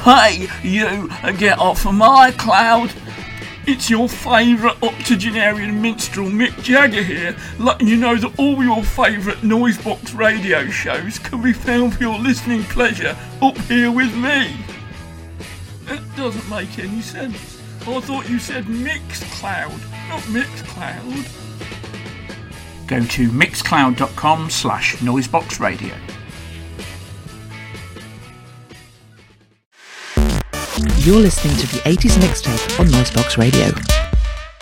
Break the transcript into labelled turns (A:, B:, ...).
A: Hey, you, get off of my cloud. It's your favourite octogenarian minstrel Mick Jagger here, letting you know that all your favourite Noisebox radio shows can be found for your listening pleasure up here with me. That doesn't make any sense. I thought you said Mixcloud, not Mixcloud.
B: Go to mixcloud.com/noiseboxradio.
C: You're listening to the 80s Mixtape on Noisebox Radio.